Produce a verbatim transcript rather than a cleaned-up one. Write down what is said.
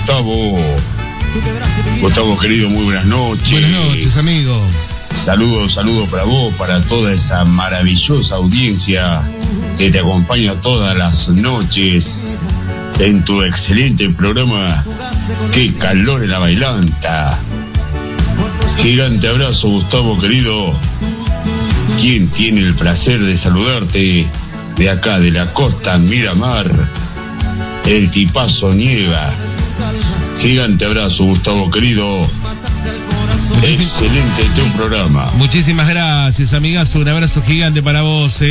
Gustavo. Gustavo, querido, muy buenas noches. Buenas noches, amigo. Saludos, saludos para vos, para toda esa maravillosa audiencia que te acompaña todas las noches en tu excelente programa Qué calor en la bailanta. Gigante abrazo, Gustavo, querido. ¿Quién tiene el placer de saludarte de acá, de la costa Miramar? El tipazo Nieva. Gigante abrazo, Gustavo, querido. Muchísimas, excelente tu programa. Muchísimas gracias, amigazo. Un abrazo gigante para vos. Eh.